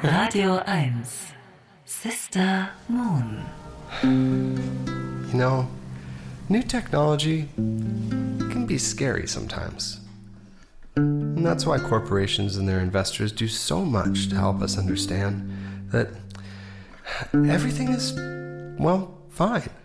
Radio 1. Sister Moon. You know, new technology can be scary sometimes. And that's why corporations and their investors do so much to help us understand that everything is, well, fine.